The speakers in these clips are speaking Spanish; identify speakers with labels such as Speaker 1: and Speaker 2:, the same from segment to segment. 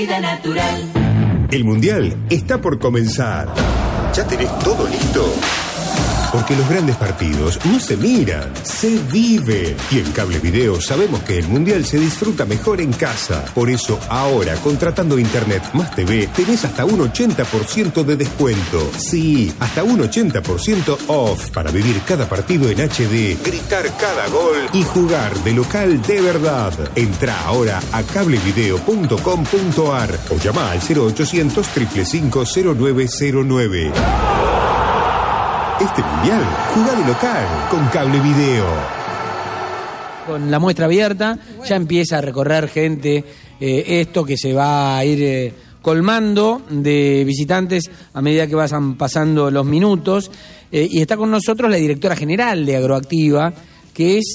Speaker 1: Vida natural.
Speaker 2: El Mundial está por comenzar. ¿Ya tenés todo listo? Porque los grandes partidos no se miran, se viven. Y en Cable Video sabemos que el Mundial se disfruta mejor en casa. Por eso ahora, contratando Internet más TV, tenés hasta un 80% de descuento. Sí, hasta un 80% off para vivir cada partido en HD, gritar cada gol y jugar de local de verdad. Entrá ahora a cablevideo.com.ar o llama al 0800 555 0909. Este Mundial, jugá de local con Cable Video.
Speaker 3: Con la muestra abierta, ya empieza a recorrer gente esto que se va a ir colmando de visitantes a medida que vayan pasando los minutos. Y está con nosotros la directora general de Agroactiva, que ¿es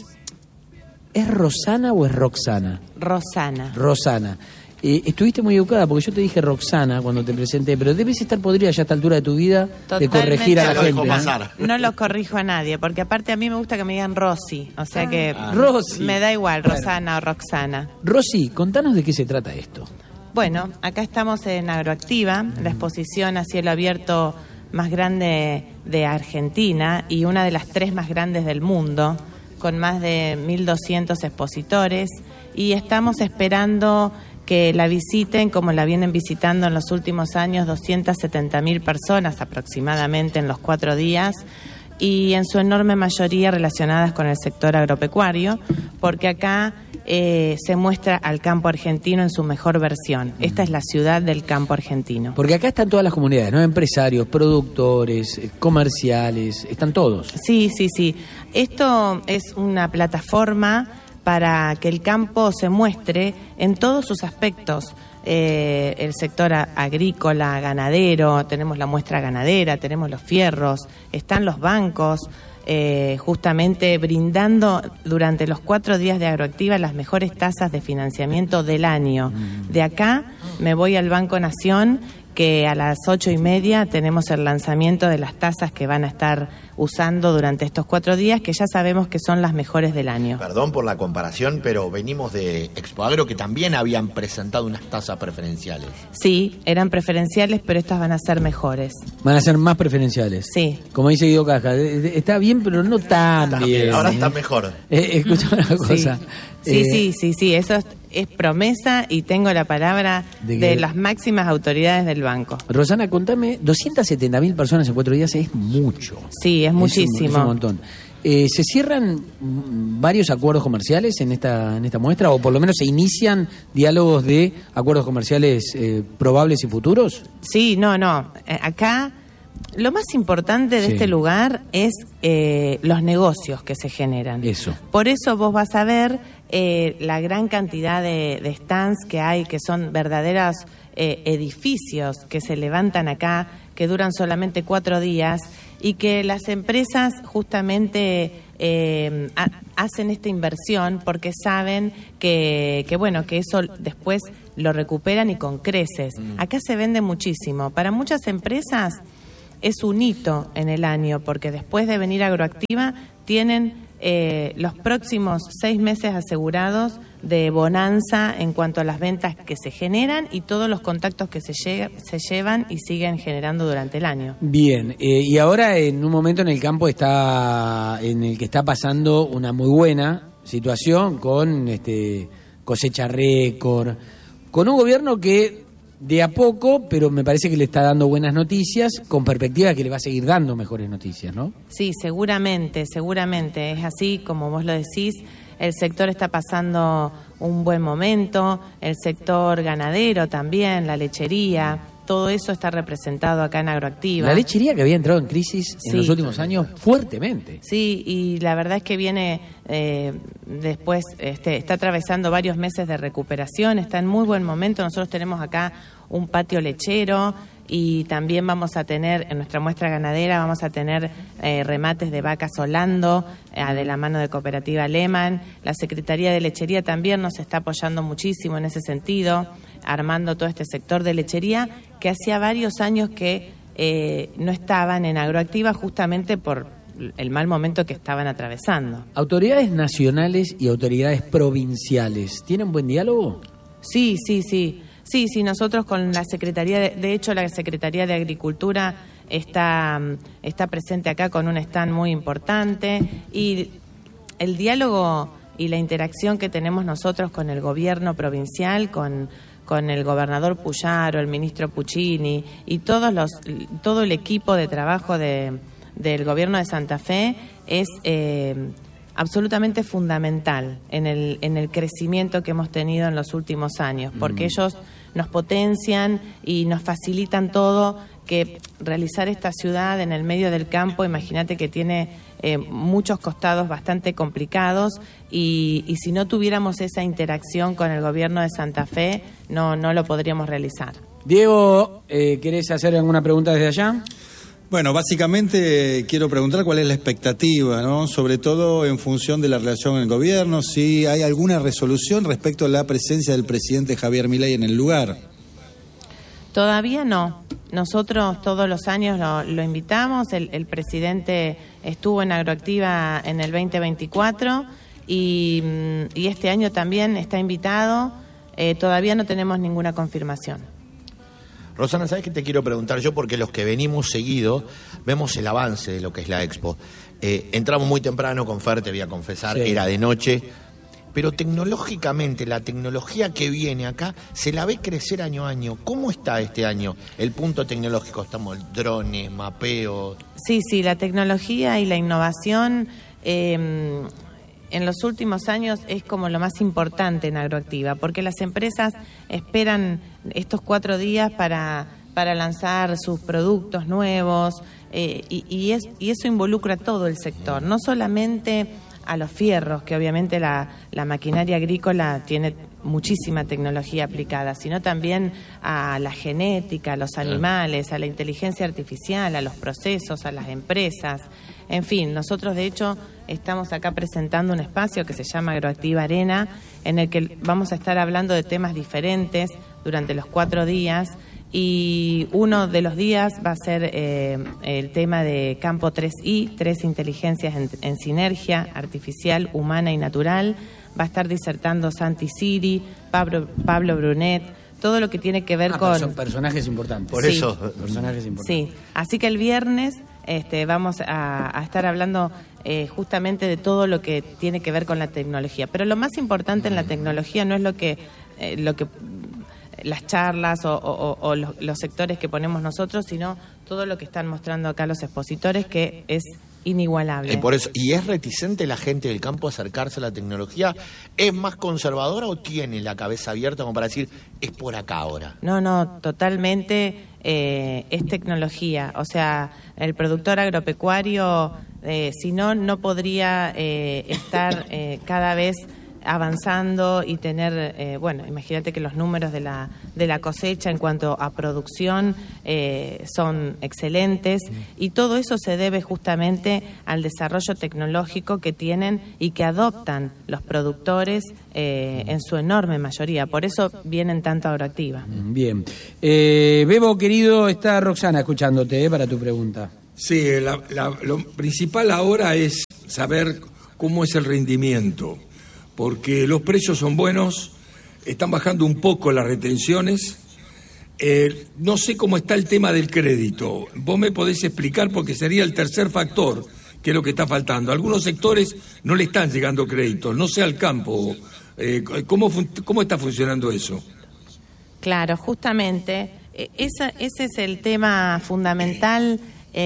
Speaker 3: Rosana o es Roxana?
Speaker 4: Rosana.
Speaker 3: Rosana. Estuviste muy educada porque yo te dije Roxana cuando te presenté, pero debes estar podrida ya a esta altura de tu vida de corregir a la gente.
Speaker 4: No lo corrijo a nadie, porque aparte a mí me gusta que me digan Rosy, o sea que
Speaker 3: Rosy.
Speaker 4: Me da igual, Rosana o Roxana.
Speaker 3: Rosy, contanos de qué se trata esto.
Speaker 4: Bueno, acá estamos en Agroactiva, la exposición a cielo abierto más grande de Argentina y una de las 3 más grandes del mundo, con más de 1.200 expositores, y estamos esperando que la visiten, como la vienen visitando en los últimos años, 270.000 personas aproximadamente en los 4 días, y en su enorme mayoría relacionadas con el sector agropecuario, porque acá se muestra al campo argentino en su mejor versión. Esta es la ciudad del campo argentino.
Speaker 3: Porque acá están todas las comunidades, ¿no? Empresarios, productores, comerciales, están todos.
Speaker 4: Sí. Esto es una plataforma para que el campo se muestre en todos sus aspectos. El sector agrícola, ganadero, tenemos la muestra ganadera, tenemos los fierros, están los bancos, justamente brindando durante los 4 días de Agroactiva las mejores tasas de financiamiento del año. De acá me voy al Banco Nación, que a las 8:30 tenemos el lanzamiento de las tasas que van a estar usando durante estos 4 días, que ya sabemos que son las mejores del año.
Speaker 5: Perdón por la comparación, pero venimos de Expoagro, que también habían presentado unas tasas preferenciales.
Speaker 4: Sí, eran preferenciales, pero estas van a ser mejores.
Speaker 3: Van a ser más preferenciales.
Speaker 4: Sí.
Speaker 3: Como dice Guido Casca, está bien, pero no tan bien.
Speaker 5: Ahora está mejor.
Speaker 3: Escucha una cosa.
Speaker 4: Sí, eso es promesa y tengo la palabra de las máximas autoridades del banco.
Speaker 3: Rosana, contame, 270.000 personas en 4 días es mucho.
Speaker 4: Sí, es muchísimo.
Speaker 3: Es un montón. ¿Se cierran varios acuerdos comerciales en esta muestra, o por lo menos se inician diálogos de acuerdos comerciales probables y futuros? Sí,
Speaker 4: no. Acá lo más importante de este lugar es los negocios que se generan.
Speaker 3: Eso.
Speaker 4: Por eso vos vas a ver la gran cantidad de stands que hay, que son verdaderos edificios que se levantan acá, que duran solamente 4 días, y que las empresas justamente hacen esta inversión porque saben que eso después lo recuperan y con creces. Acá se vende muchísimo. Para muchas empresas es un hito en el año, porque después de venir a Agroactiva tienen los próximos 6 meses asegurados de bonanza en cuanto a las ventas que se generan y todos los contactos que se llevan y siguen generando durante el año.
Speaker 3: Bien, y ahora en un momento en el campo en el que está pasando una muy buena situación con cosecha récord, con un gobierno que de a poco, pero me parece que le está dando buenas noticias, con perspectiva que le va a seguir dando mejores noticias, ¿no?
Speaker 4: Sí, seguramente. Es así como vos lo decís. El sector está pasando un buen momento, el sector ganadero también, la lechería, todo eso está representado acá en Agroactiva.
Speaker 3: La lechería que había entrado en crisis en los últimos años fuertemente.
Speaker 4: Sí, y la verdad es que viene después, está atravesando varios meses de recuperación, está en muy buen momento. Nosotros tenemos acá un patio lechero y también vamos a tener, en nuestra muestra ganadera, vamos a tener remates de vacas holando de la mano de Cooperativa Lehmann. La Secretaría de Lechería también nos está apoyando muchísimo en ese sentido, armando todo este sector de lechería que hacía varios años que no estaban en Agroactiva justamente por el mal momento que estaban atravesando.
Speaker 3: ¿Autoridades nacionales y autoridades provinciales tienen buen diálogo?
Speaker 4: Sí. Sí, nosotros con la Secretaría, de hecho la Secretaría de Agricultura está presente acá con un stand muy importante, y el diálogo y la interacción que tenemos nosotros con el gobierno provincial, con el gobernador Puyaro, el ministro Puccini y todo el equipo de trabajo del gobierno de Santa Fe es absolutamente fundamental en el crecimiento que hemos tenido en los últimos años, porque ellos nos potencian y nos facilitan todo, que realizar esta ciudad en el medio del campo, imagínate que tiene muchos costados bastante complicados, y si no tuviéramos esa interacción con el gobierno de Santa Fe, no lo podríamos realizar.
Speaker 3: Diego, ¿querés hacer alguna pregunta desde allá?
Speaker 1: Bueno, básicamente quiero preguntar cuál es la expectativa, ¿no? Sobre todo en función de la relación en el gobierno, si hay alguna resolución respecto a la presencia del presidente Javier Milei en el lugar.
Speaker 4: Todavía no. Nosotros todos los años lo invitamos. El presidente estuvo en Agroactiva en el 2024 y este año también está invitado. Todavía no tenemos ninguna confirmación.
Speaker 5: Rosana, ¿sabes qué te quiero preguntar yo? Porque los que venimos seguido vemos el avance de lo que es la Expo. Entramos muy temprano con Fer, te voy a confesar, sí. Era de noche. Pero tecnológicamente, la tecnología que viene acá, se la ve crecer año a año. ¿Cómo está este año el punto tecnológico? Estamos drones, mapeos. Sí,
Speaker 4: la tecnología y la innovación en los últimos años es como lo más importante en Agroactiva, porque las empresas esperan estos 4 días para lanzar sus productos nuevos, y eso involucra a todo el sector, no solamente a los fierros, que obviamente la maquinaria agrícola tiene muchísima tecnología aplicada, sino también a la genética, a los animales, a la inteligencia artificial, a los procesos, a las empresas. En fin, nosotros de hecho estamos acá presentando un espacio que se llama Agroactiva Arena, en el que vamos a estar hablando de temas diferentes durante los 4 días, y uno de los días va a ser el tema de Campo 3I, 3 inteligencias en sinergia artificial, humana y natural. Va a estar disertando Santi Siri, Pablo Brunet, todo lo que tiene que ver con...
Speaker 3: Son personajes importantes.
Speaker 5: Por eso.
Speaker 3: Personajes importantes.
Speaker 4: Sí, así que el viernes vamos a estar hablando justamente de todo lo que tiene que ver con la tecnología. Pero lo más importante en la tecnología no es lo que las charlas o los sectores que ponemos nosotros, sino todo lo que están mostrando acá los expositores, que es inigualable.
Speaker 5: Por eso, ¿y es reticente la gente del campo a acercarse a la tecnología? ¿Es más conservadora o tiene la cabeza abierta como para decir, es por acá ahora?
Speaker 4: No, totalmente es tecnología. O sea, el productor agropecuario, si no podría estar cada vez avanzando y tener, imagínate que los números de la cosecha en cuanto a producción son excelentes, y todo eso se debe justamente al desarrollo tecnológico que tienen y que adoptan los productores en su enorme mayoría. Por eso vienen tanto a Agroactiva.
Speaker 3: Bien. Bebo, querido, está Roxana escuchándote para tu pregunta.
Speaker 6: Sí, lo principal ahora es saber cómo es el rendimiento, porque los precios son buenos, están bajando un poco las retenciones. No sé cómo está el tema del crédito. Vos me podés explicar, porque sería el tercer factor, que es lo que está faltando. Algunos sectores no le están llegando créditos, no sé al campo. ¿Cómo está funcionando eso?
Speaker 4: Claro, justamente, ese es el tema fundamental.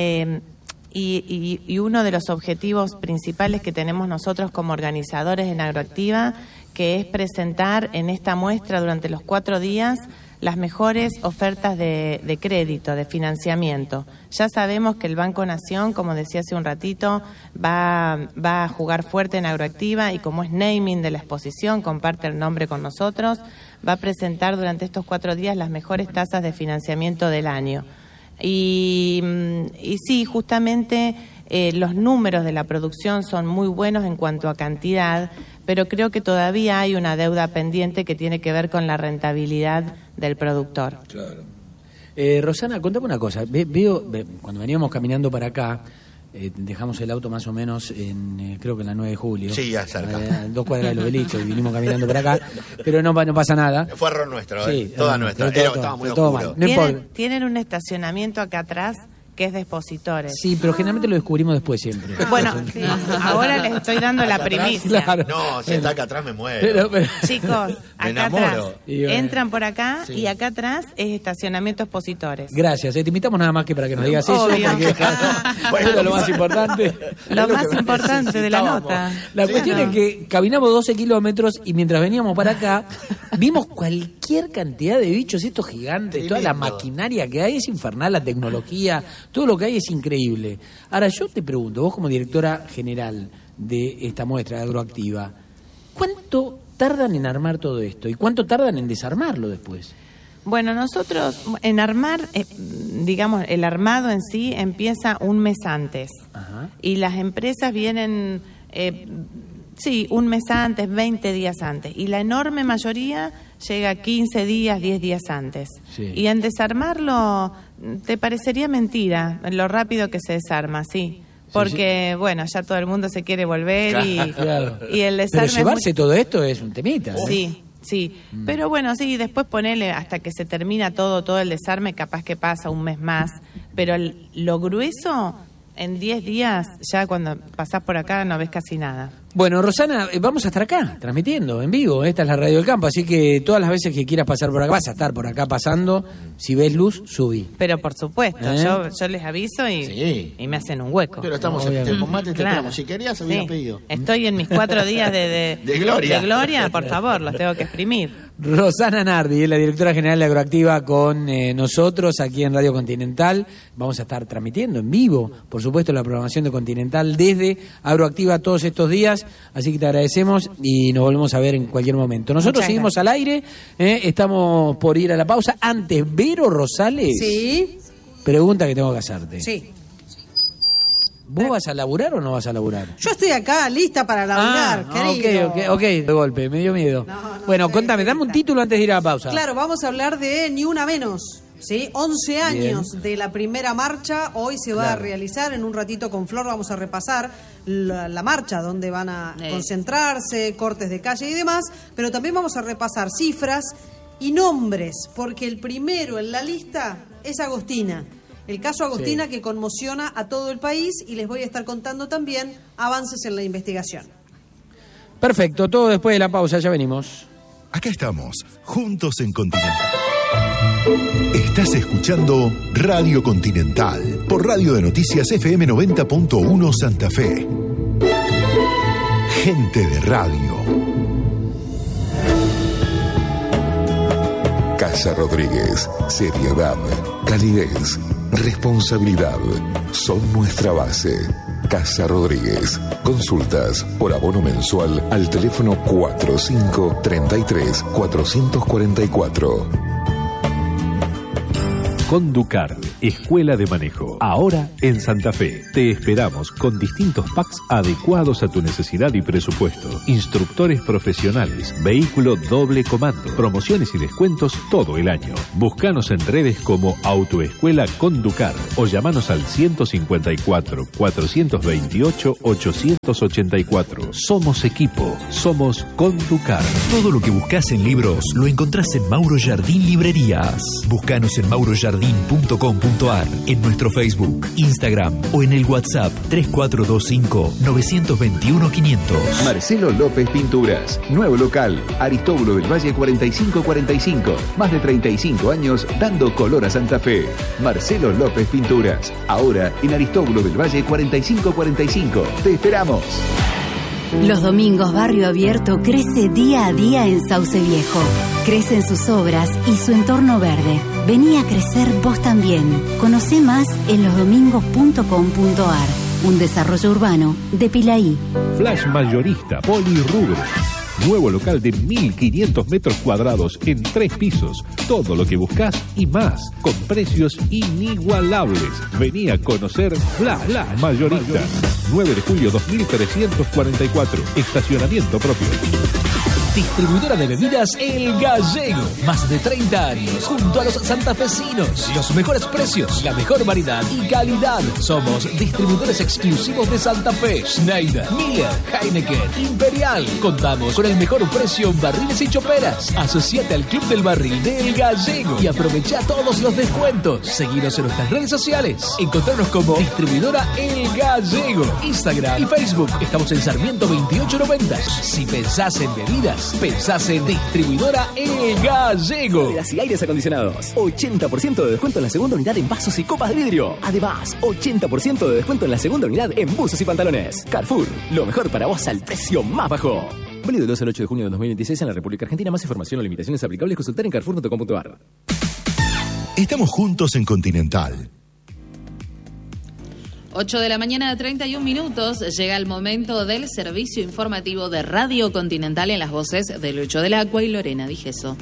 Speaker 4: Y uno de los objetivos principales que tenemos nosotros como organizadores en Agroactiva, que es presentar en esta muestra durante los 4 días las mejores ofertas de crédito, de financiamiento. Ya sabemos que el Banco Nación, como decía hace un ratito, va a jugar fuerte en Agroactiva, y como es naming de la exposición, comparte el nombre con nosotros, va a presentar durante estos 4 días las mejores tasas de financiamiento del año. Y sí, justamente los números de la producción son muy buenos en cuanto a cantidad, pero creo que todavía hay una deuda pendiente que tiene que ver con la rentabilidad del productor.
Speaker 6: Claro.
Speaker 3: Rosana, contame una cosa. Veo, cuando veníamos caminando para acá, dejamos el auto más o menos en, creo que en la 9 de julio.
Speaker 5: Sí, ya cerca.
Speaker 3: 2 cuadras del Obelisco y vinimos caminando por acá. Pero no pasa nada.
Speaker 5: Fue error nuestro,
Speaker 3: sí,
Speaker 5: toda nuestra. Estaba muy oscuro.
Speaker 4: Tienen un estacionamiento acá atrás que es de expositores.
Speaker 3: Sí, pero generalmente lo descubrimos después siempre.
Speaker 4: Bueno, sí, ahora les estoy dando la primicia.
Speaker 3: Claro.
Speaker 5: No, si está acá atrás me muero.
Speaker 3: Pero...
Speaker 4: Chicos,
Speaker 5: me
Speaker 4: acá atrás,
Speaker 5: enamoro.
Speaker 4: entran por acá y acá atrás es estacionamiento expositores.
Speaker 3: Gracias, te invitamos nada más que para que nos digas eso.
Speaker 4: Obvio.
Speaker 3: Porque era lo más importante.
Speaker 4: Lo más importante de la nota.
Speaker 3: La cuestión es que caminamos 12 kilómetros y mientras veníamos para acá, vimos cualquier cantidad de bichos, estos gigantes, toda la maquinaria que hay, es infernal, la tecnología, todo lo que hay es increíble. Ahora, yo te pregunto, vos como directora general de esta muestra de Agroactiva, ¿cuánto tardan en armar todo esto? ¿Y cuánto tardan en desarmarlo después?
Speaker 4: Bueno, nosotros en armar, digamos, el armado en sí empieza un mes antes.
Speaker 3: Ajá.
Speaker 4: Y las empresas vienen, sí, un mes antes, 20 días antes. Y la enorme mayoría llega 15 días, 10 días antes.
Speaker 3: Sí.
Speaker 4: Y en desarmarlo, te parecería mentira lo rápido que se desarma, sí. Porque, bueno, ya todo el mundo se quiere volver
Speaker 3: Claro.
Speaker 4: y el desarme...
Speaker 3: Pero llevarse todo esto es un temita.
Speaker 4: Sí. Sí, pero bueno, sí, después ponele hasta que se termina todo el desarme, capaz que pasa un mes más, pero lo grueso, en 10 días, ya cuando pasás por acá no ves casi nada.
Speaker 3: Bueno, Rosana, vamos a estar acá, transmitiendo en vivo. Esta es la Radio del Campo, así que todas las veces que quieras pasar por acá, vas a estar por acá pasando. Si ves luz, subí.
Speaker 4: Pero por supuesto, yo les aviso y me hacen un hueco.
Speaker 5: Pero estamos en combate, te esperamos. Si querías, habías pedido.
Speaker 4: Estoy en mis 4 días de
Speaker 5: gloria.
Speaker 4: De gloria, por favor, los tengo que exprimir.
Speaker 3: Rosana Nardi, la directora general de Agroactiva, con nosotros aquí en Radio Continental. Vamos a estar transmitiendo en vivo, por supuesto, la programación de Continental desde Agroactiva todos estos días. Así que te agradecemos y nos volvemos a ver en cualquier momento. Nosotros seguimos al aire, estamos por ir a la pausa. Antes, Vero Rosales.
Speaker 7: Sí.
Speaker 3: Pregunta que tengo que hacerte.
Speaker 7: Sí.
Speaker 3: ¿Vos vas a laburar o no vas a laburar?
Speaker 7: Yo estoy acá lista para laburar, querido.
Speaker 3: Ok, de golpe, me dio miedo. Bueno, contame, dame un título antes de ir a la pausa.
Speaker 7: Claro, vamos a hablar de Ni Una Menos. ¿Sí? 11 años de la primera marcha, hoy se va a realizar, en un ratito con Flor vamos a repasar la marcha, donde van a concentrarse, cortes de calle y demás, pero también vamos a repasar cifras y nombres, porque el primero en la lista es Agostina. El caso Agostina que conmociona a todo el país y les voy a estar contando también avances en la investigación.
Speaker 3: Perfecto, todo después de la pausa, ya venimos.
Speaker 8: Acá estamos, juntos en Continental. Estás escuchando Radio Continental por Radio de Noticias FM 90.1 Santa Fe. Gente de radio. Casa Rodríguez. Seriedad, calidez, responsabilidad son nuestra base. Casa Rodríguez. Consultas por abono mensual al teléfono 4533-444.
Speaker 9: Conducar, Escuela de Manejo. Ahora en Santa Fe. Te esperamos con distintos packs adecuados a tu necesidad y presupuesto. Instructores profesionales, vehículo doble comando, promociones y descuentos todo el año. Búscanos en redes como Autoescuela Conducar o llamanos al 154-428-884. Somos equipo, somos Conducar.
Speaker 10: Todo lo que buscas en libros lo encontrás en Mauro Jardín Librerías. Búscanos en maurojardín.com.ar, en nuestro Facebook, Instagram o en el WhatsApp 3425-921-500.
Speaker 11: Marcelo López Pinturas, nuevo local, Aristóbulo del Valle 4545, más de 35 años dando color a Santa Fe. Marcelo López Pinturas, ahora en Aristóbulo del Valle 4545. ¡Te esperamos!
Speaker 12: Los domingos Barrio Abierto crece día a día en Sauce Viejo. Crecen sus obras y su entorno verde. Vení a crecer vos también. Conocé más en losdomingos.com.ar. Un desarrollo urbano de Pilaí.
Speaker 9: Flash Mayorista Polirrubro. Nuevo local de 1.500 metros cuadrados en 3 pisos. Todo lo que buscas y más, con precios inigualables. Vení a conocer Flash Mayorista. 9 de julio 2344. Estacionamiento propio.
Speaker 10: Distribuidora de bebidas El Gallego. Más de 30 años junto a los santafesinos. Los mejores precios, la mejor variedad y calidad. Somos distribuidores exclusivos de Santa Fe. Schneider, Miller, Heineken, Imperial. Contamos con el mejor precio en barriles y choperas. Asociate al Club del Barril de El Gallego y aprovecha todos los descuentos. Seguinos en nuestras redes sociales. Encontrarnos como Distribuidora El Gallego. Instagram y Facebook. Estamos en Sarmiento 2890. Si pensás en bebidas, pensás en Distribuidora El Gallego.
Speaker 13: Y aires acondicionados. 80% de descuento en la segunda unidad en vasos y copas de vidrio. Además, 80% de descuento en la segunda unidad en buzos y pantalones. Carrefour, lo mejor para vos al precio más bajo. Válido del 2 al 8 de junio de 2026 en la República Argentina. Más información o limitaciones aplicables consultar en carrefour.com.ar.
Speaker 8: Estamos juntos en Continental.
Speaker 14: 8 de la mañana, 31 minutos. Llega el momento del servicio informativo de Radio Continental en las voces de Lucho del Agua y Lorena Digeso.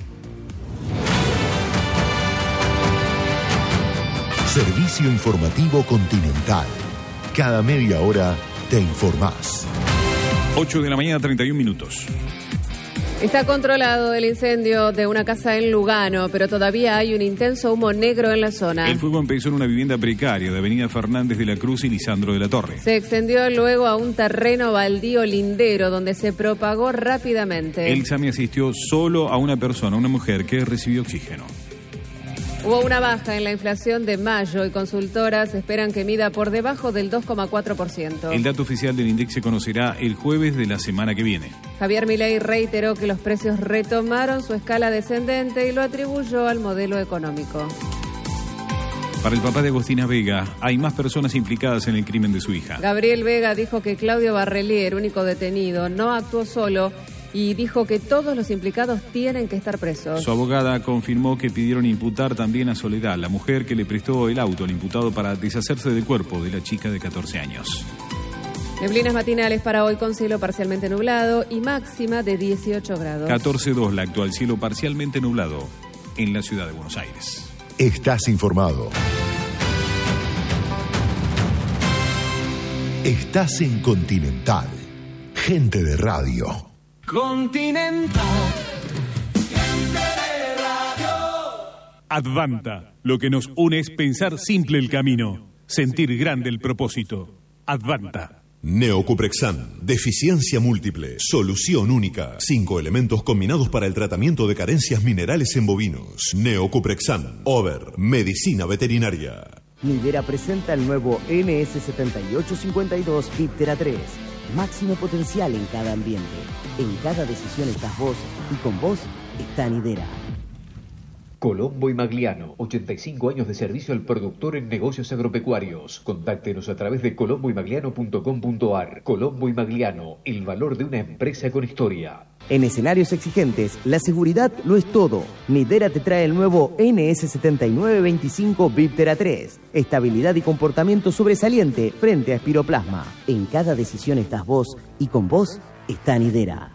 Speaker 8: Servicio informativo Continental. Cada media hora te informás.
Speaker 15: 8 de la mañana, 31 minutos.
Speaker 16: Está controlado el incendio de una casa en Lugano, pero todavía hay un intenso humo negro en la zona.
Speaker 15: El fuego empezó en una vivienda precaria de Avenida Fernández de la Cruz y Lisandro de la Torre.
Speaker 16: Se extendió luego a un terreno baldío lindero donde se propagó rápidamente.
Speaker 15: El SAMI asistió solo a una persona, una mujer, que recibió oxígeno.
Speaker 16: Hubo una baja en la inflación de mayo y consultoras esperan que mida por debajo del 2,4%.
Speaker 15: El dato oficial del INDEC se conocerá el jueves de la semana que viene.
Speaker 16: Javier Milei reiteró que los precios retomaron su escala descendente y lo atribuyó al modelo económico.
Speaker 15: Para el papá de Agostina Vega, hay más personas implicadas en el crimen de su hija.
Speaker 16: Gabriel Vega dijo que Claudio Barrelier, único detenido, no actuó solo y dijo que todos los implicados tienen que estar presos.
Speaker 15: Su abogada confirmó que pidieron imputar también a Soledad, la mujer que le prestó el auto al imputado para deshacerse del cuerpo de la chica de 14 años.
Speaker 16: Neblinas matinales para hoy con cielo parcialmente nublado y máxima de 18 grados.
Speaker 15: 14,2 la actual, cielo parcialmente nublado en la ciudad de Buenos Aires.
Speaker 8: Estás informado. Estás en Continental. Gente de radio.
Speaker 17: Continental.
Speaker 15: Advanta. Lo que nos une es pensar simple el camino, sentir grande el propósito. Advanta.
Speaker 18: Neocuprexan, deficiencia múltiple, solución única. 5 elementos combinados para el tratamiento de carencias minerales en bovinos. Neocuprexan, Over, medicina veterinaria.
Speaker 19: Nidera presenta el nuevo NS7852 Viptera 3. Máximo potencial en cada ambiente. En cada decisión estás vos y con vos está Nidera.
Speaker 10: Colombo y Magliano, 85 años de servicio al productor en negocios agropecuarios. Contáctenos a través de colomboymagliano.com.ar. Colombo y Magliano, el valor de una empresa con historia.
Speaker 19: En escenarios exigentes, la seguridad lo es todo. Nidera te trae el nuevo NS7925 Viptera 3. Estabilidad y comportamiento sobresaliente frente a espiroplasma. En cada decisión estás vos y con vos está Nidera.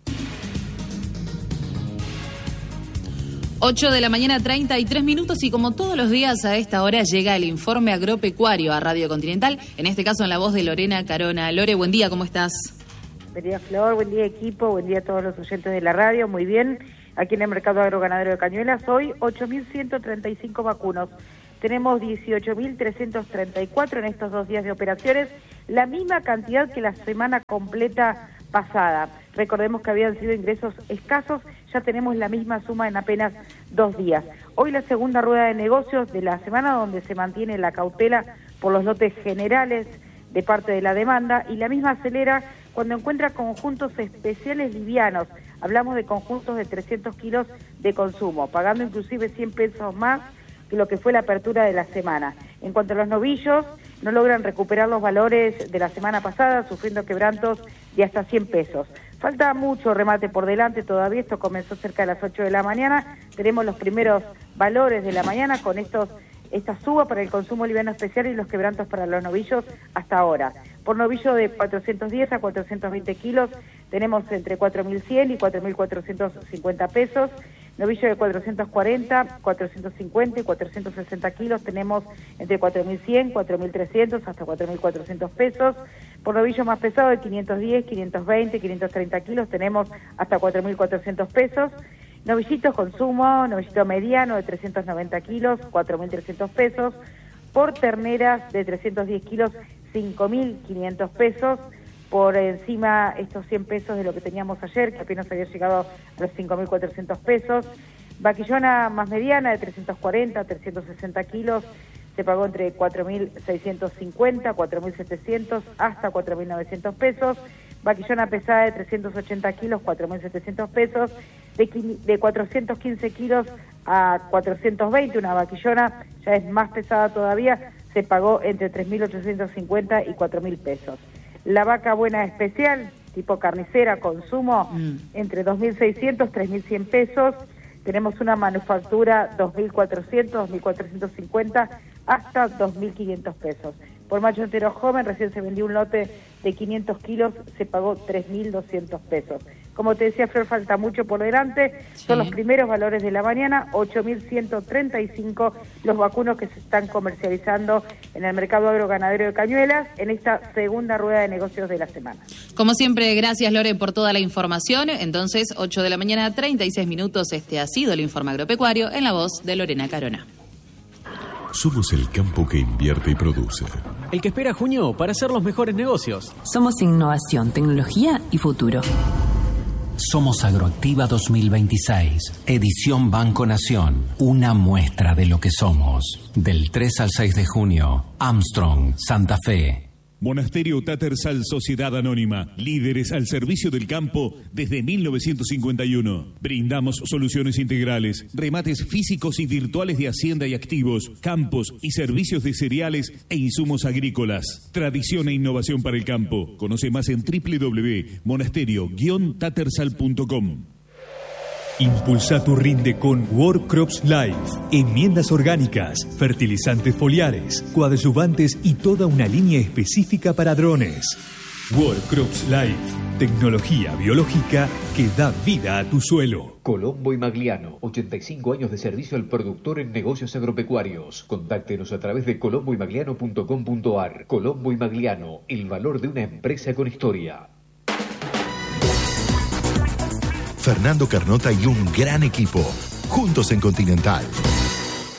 Speaker 14: 8 de la mañana, 33 minutos y como todos los días a esta hora llega el informe agropecuario a Radio Continental, en este caso en la voz de Lorena Carona. Lore, buen día, ¿cómo estás?
Speaker 20: Buen día, Flor, buen día, equipo, buen día a todos los oyentes de la radio, muy bien. Aquí en el Mercado Agroganadero de Cañuelas, hoy 8.135 vacunos. Tenemos 18.334 en estos 2 días de operaciones, la misma cantidad que la semana completa pasada. Recordemos que habían sido ingresos escasos, ya tenemos la misma suma en apenas 2 días. Hoy la segunda rueda de negocios de la semana donde se mantiene la cautela por los lotes generales de parte de la demanda y la misma acelera cuando encuentra conjuntos especiales livianos. Hablamos de conjuntos de 300 kilos de consumo, pagando inclusive 100 pesos más que lo que fue la apertura de la semana. En cuanto a los novillos, no logran recuperar los valores de la semana pasada, sufriendo quebrantos de hasta 100 pesos. Falta mucho remate por delante todavía, esto comenzó cerca de las 8 de la mañana, tenemos los primeros valores de la mañana con esta suba para el consumo liviano especial y los quebrantos para los novillos hasta ahora. Por novillo de 410 a 420 kilos tenemos entre 4.100 y 4.450 pesos. Novillo de 440, 450 y 460 kilos tenemos entre 4.100, 4.300 hasta 4.400 pesos. Por novillo más pesado de 510, 520, 530 kilos tenemos hasta 4.400 pesos. Novillitos consumo, novillito mediano de 390 kilos, 4.300 pesos. Por terneras de 310 kilos, 5.500 pesos. Por encima estos 100 pesos de lo que teníamos ayer, que apenas había llegado a los 5.400 pesos. Vaquillona más mediana de 340, 360 kilos, se pagó entre 4.650, 4.700 hasta 4.900 pesos. Vaquillona pesada de 380 kilos, 4.700 pesos. De 415 kilos a 420, una vaquillona ya es más pesada todavía, se pagó entre 3.850 y 4.000 pesos. La vaca buena especial, tipo carnicera, consumo, entre 2.600 y 3.100 pesos. Tenemos una manufactura 2.400, 2.450 hasta 2.500 pesos. Por macho entero joven, recién se vendió un lote de 500 kilos, se pagó 3.200 pesos. Como te decía, Flor, falta mucho por delante. Sí. Son los primeros valores de la mañana, 8.135 los vacunos que se están comercializando en el mercado agroganadero de Cañuelas en esta segunda rueda de negocios de la semana.
Speaker 14: Como siempre, gracias, Lore, por toda la información. Entonces, 8 de la mañana, 36 minutos. Este ha sido el informe agropecuario en la voz de Lorena Carona.
Speaker 18: Somos el campo que invierte y produce.
Speaker 13: El que espera junio para hacer los mejores negocios.
Speaker 21: Somos innovación, tecnología y futuro.
Speaker 22: Somos Agroactiva 2026, edición Banco Nación, una muestra de lo que somos. Del 3 al 6 de junio, Armstrong, Santa Fe.
Speaker 23: Monasterio Tattersall Sociedad Anónima, líderes al servicio del campo desde 1951. Brindamos soluciones integrales, remates físicos y virtuales de hacienda y activos, campos y servicios de cereales e insumos agrícolas. Tradición e innovación para el campo. Conoce más en www.monasterio-tattersall.com.
Speaker 24: Impulsa tu rinde con World Crops Life. Enmiendas orgánicas, fertilizantes foliares, coadyuvantes y toda una línea específica para drones. World Crops Life. Tecnología biológica que da vida a tu suelo.
Speaker 11: Colombo y Magliano, 85 años de servicio al productor en negocios agropecuarios. Contáctenos a través de colomboymagliano.com.ar. Colombo y Magliano, el valor de una empresa con historia.
Speaker 8: Fernando Carnota y un gran equipo, juntos en Continental.